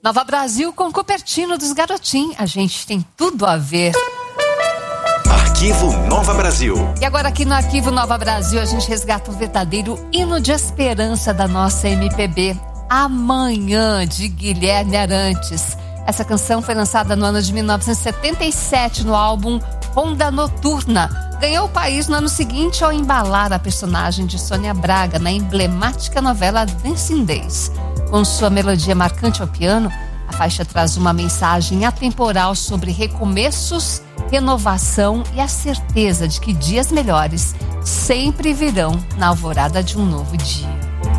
Nova Brasil com Cupertino dos Garotim. A gente tem tudo a ver. Arquivo Nova Brasil. E agora aqui no Arquivo Nova Brasil a gente resgata o verdadeiro hino de esperança da nossa MPB. Amanhã, de Guilherme Arantes. Essa canção foi lançada no ano de 1977 no álbum Ronda Noturna. Ganhou o país no ano seguinte ao embalar a personagem de Sônia Braga na emblemática novela Dancing Days. Com sua melodia marcante ao piano, a faixa traz uma mensagem atemporal sobre recomeços, renovação e a certeza de que dias melhores sempre virão na alvorada de um novo dia.